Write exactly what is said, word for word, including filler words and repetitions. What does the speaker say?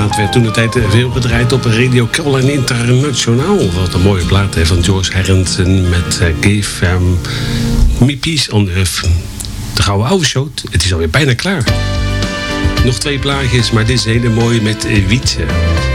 plaat werd toen de tijd veel gedraaid op Radio Caroline Internationaal. Wat een mooie plaat hè, van George Harrison met uh, Give um, Me Peace on Earth. De gouden oude show, het is alweer bijna klaar. Nog twee plaatjes, maar dit is hele mooie met uh, Wiet.